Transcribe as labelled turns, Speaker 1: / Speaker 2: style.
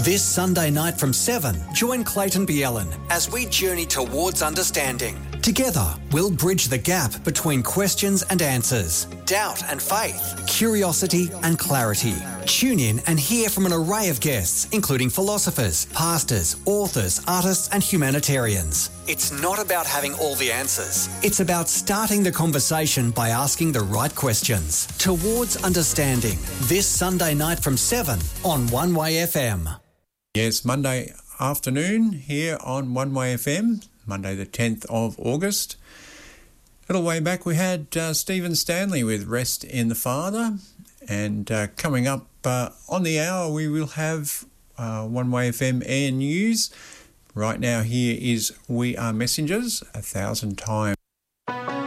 Speaker 1: This Sunday night from 7, join Clayton Bielen as we journey towards understanding. Together, we'll bridge the gap between questions and answers, doubt and faith, curiosity and clarity. Tune in and hear from an array of guests, including philosophers, pastors, authors, artists and humanitarians. It's not about having all the answers. It's about starting the conversation by asking the right questions. Towards Understanding, this Sunday night from 7 on One Way FM.
Speaker 2: Yes, Monday afternoon here on One Way FM, Monday the 10th of August. A little way back we had Stephen Stanley with Rest in the Father, and coming up on the hour we will have One Way FM Air News. Right now here is We Are Messengers, 1,000 Times.